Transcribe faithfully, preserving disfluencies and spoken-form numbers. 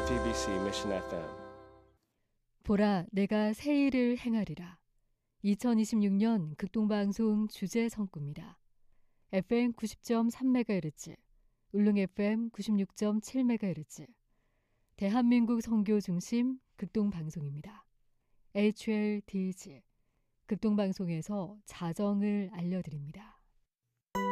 티비씨 Mission 에프엠. 보라, 내가 새 일을 행하리라. 이천이십육 년 극동방송 주제 성구입니다. 에프엠 구십 점 삼 메가헤르츠, 울릉 에프엠 구십육 점 칠 메가헤르츠, 대한민국 선교 중심 극동방송입니다. 에이치엘디지, 극동방송에서 자정을 알려드립니다.